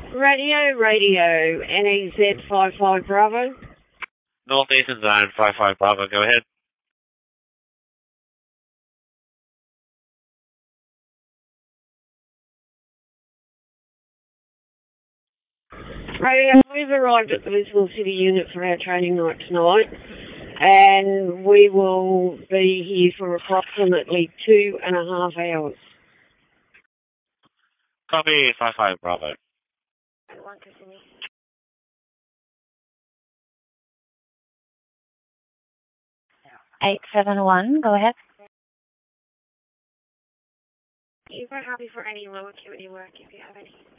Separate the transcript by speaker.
Speaker 1: Radio, NEZ55 Bravo.
Speaker 2: Northeastern Zone, 55 Bravo, go ahead.
Speaker 1: Radio, we've arrived at the Lismore City unit for our training night tonight, and we will be here for approximately 2.5 hours.
Speaker 2: Copy, 55 Bravo.
Speaker 3: 871, go ahead.
Speaker 1: You're quite happy for any low acuity work if you have any.